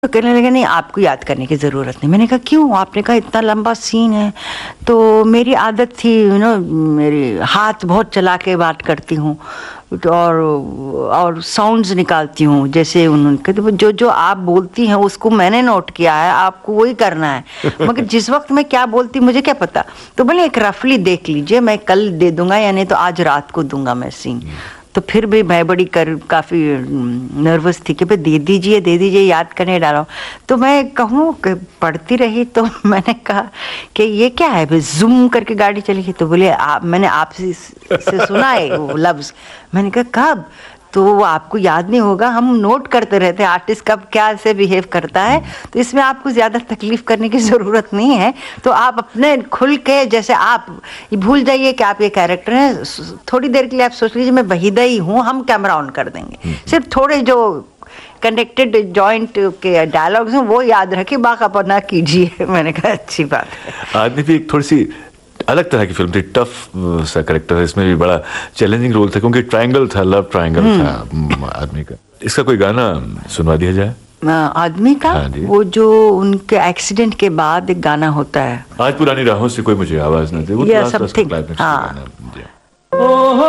तो कहने लगे नहीं आपको याद करने की ज़रूरत नहीं। मैंने कहा क्यों? आपने कहा इतना लंबा सीन है। तो मेरी आदत थी मेरी हाथ बहुत चला के बात करती हूँ और साउंड्स निकालती हूँ, जैसे उन्होंने कहते जो जो आप बोलती हैं उसको मैंने नोट किया है, आपको वही करना है, मगर जिस वक्त मैं क्या बोलती मुझे क्या पता। तो बोले एक रफली देख लीजिए, मैं कल दे दूंगा या नहीं तो आज रात को दूंगा मैं सीन। तो फिर भी मैं बड़ी काफ़ी नर्वस थी कि भाई दे दीजिए याद करने डाला हूँ। तो मैं कहूँ कि पढ़ती रही तो मैंने कहा कि ये क्या है, भाई जूम करके गाड़ी चली गई। तो बोले मैंने आपसे से सुना है वो लफ्ज़। मैंने कहा कब? तो वो आपको याद नहीं होगा, हम नोट करते रहते हैं आर्टिस्ट कब क्या से बिहेव करता है, तो इसमें आपको ज़्यादा तकलीफ़ करने की ज़रूरत नहीं है। तो आप अपने खुल के, जैसे आप भूल जाइए कि आप ये कैरेक्टर हैं, थोड़ी देर के लिए आप सोच लीजिए मैं वहीदा ही हूँ, हम कैमरा ऑन कर देंगे, सिर्फ थोड़े जो कनेक्टेड जॉइंट के डायलॉग्स हैं वो याद रखिए, बाकी अपना कीजिए। मैंने कहा अच्छी बात है। आदमी भी एक थोड़ी सी अलग तरह की फिल्म थी, टफ सा कैरेक्टर है, इसमें भी बड़ा चैलेंजिंग रोल था क्योंकि ट्रायंगल था, लव ट्रायंगल था आदमी का। इसका कोई गाना सुनवा दिया जाए आदमी का? हाँ वो जो उनके एक्सीडेंट के बाद एक गाना होता है, आज पुरानी राहों से कोई मुझे आवाज न दे, वो समथिंग। हाँ।